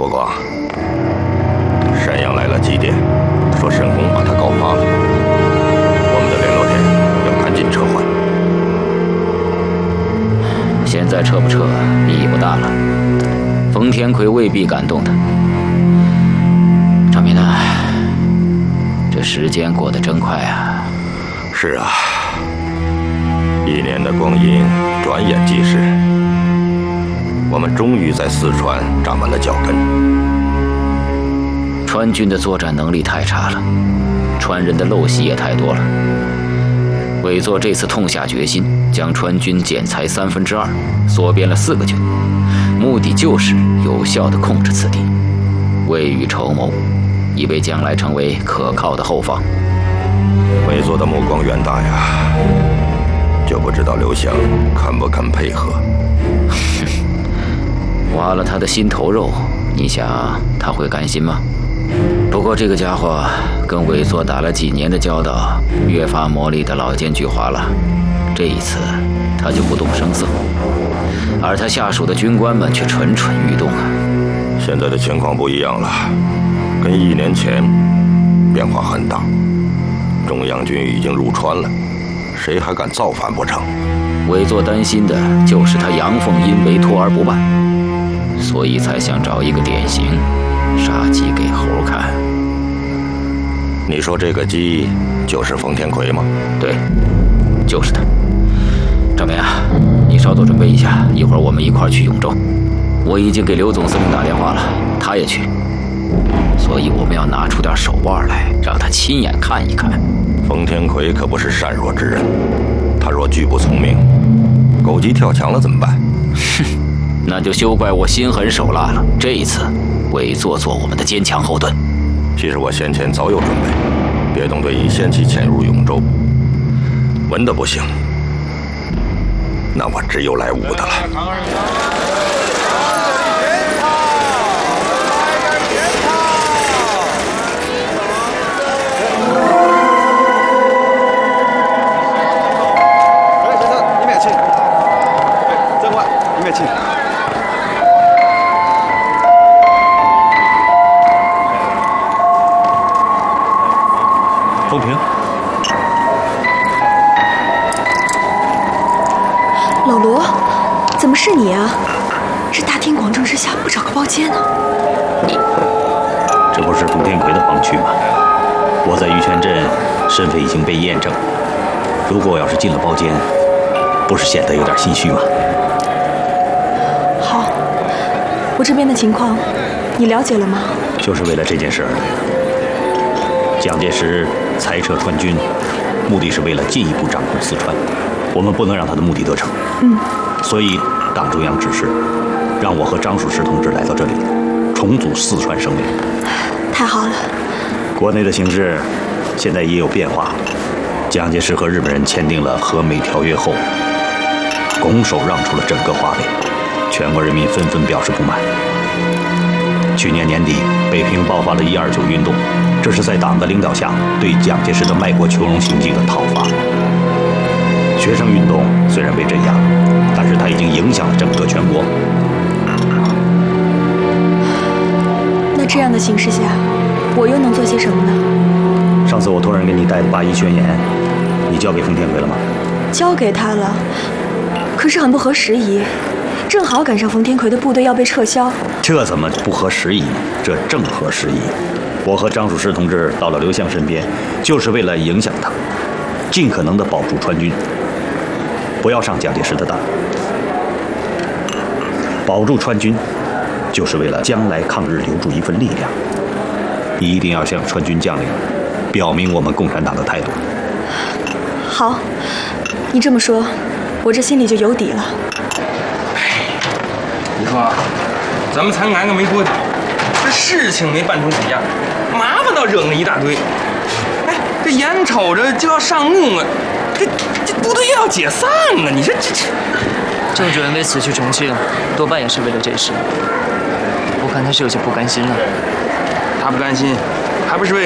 国光，沈阳来了急电，说沈宏把他告发了，我们的联络点要赶紧撤换。 现在撤不撤意义不大了，冯天奎未必敢动他。张明呢？这时间过得真快啊！ 是啊，1年的光阴转眼即逝，我们终于在四川站稳了脚跟。 川军的作战能力太差了，川人的陋习也太多了。伪作这次痛下决心，将川军剪裁2/3，缩编了4个军，目的就是有效地控制此地，未雨绸缪，以为将来成为可靠的后方。 伪作的目光远大呀，就不知道刘翔肯不肯配合。 挖了他的心头肉，你想他会甘心吗？不过这个家伙跟伪作打了几年的交道，越发磨砺的老奸巨猾了。这一次他就不动声色，而他下属的军官们却蠢蠢欲动啊。 现在的情况不一样了，跟1年前变化很大。中央军已经入川了，谁还敢造反不成？ 伪作担心的就是他阳奉阴违，拖而不办，所以才想找一个典型，杀鸡给猴看。 你说这个鸡就是冯天奎吗？ 对，就是他。张明啊，你稍作准备一下，一会儿我们一块儿去永州。我已经给刘总司令打电话了，他也去。所以我们要拿出点手腕来，让他亲眼看一看。 冯天奎可不是善弱之人，他若拒不从命，狗急跳墙了怎么办？ 哼，那就休怪我心狠手辣了。这一次，伪作做我们的坚强后盾。 其实我先前早有准备，别动队已先期潜入永州，文的不行，那我只有来武的了。 风平， 老罗，怎么是你啊？这大庭广众之下不找个包间呢？ 这不是冯天奎的帮区吗？我在玉泉镇身份已经被验证，如果我要是进了包间，不是显得有点心虚吗？ 好，我这边的情况你了解了吗？ 就是为了这件事而来的。蒋介石裁撤川军，目的是为了进一步掌控四川，我们不能让他的目的得逞。所以党中央指示，让我和张树石同志来到这里，重组四川省委。 太好了。 国内的形势现在也有变化，蒋介石和日本人签订了和美条约后，拱手让出了整个华北，全国人民纷纷表示不满。去年年底，北平爆发了129运动，这是在党的领导下对蒋介石的卖国求荣行径的讨伐。学生运动虽然被镇压，但是它已经影响了整个全国。 那这样的形势下，我又能做些什么呢？ 上次我托人给你带的8·1宣言，你交给冯天奎了吗？ 交给他了，可是很不合时宜，正好赶上冯天奎的部队要被撤销。 这怎么不合时宜呢？这正合时宜。我和张树石同志到了刘向身边，就是为了影响他，尽可能的保住川军，不要上蒋介石的当。保住川军，就是为了将来抗日留住一份力量。你一定要向川军将领表明我们共产党的态度。 好，你这么说，我这心里就有底了。 你说，咱们才挨个没多久，这事情没办成怎么样，麻烦倒惹了一大堆。哎，这眼瞅着就要上路了，这部队又要解散了，你说这。 郑主任为此去重庆，多半也是为了这事。我看他是有些不甘心了。 他不甘心，还不是为